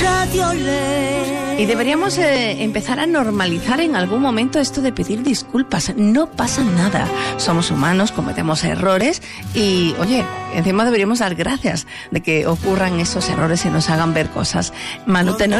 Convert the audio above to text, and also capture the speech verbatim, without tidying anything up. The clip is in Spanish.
Radio Ley. Y deberíamos eh, empezar a normalizar en algún momento esto de pedir disculpas. No pasa nada. Somos humanos, cometemos errores y, oye, encima deberíamos dar gracias de que ocurran esos errores y nos hagan ver cosas. Manu Tenor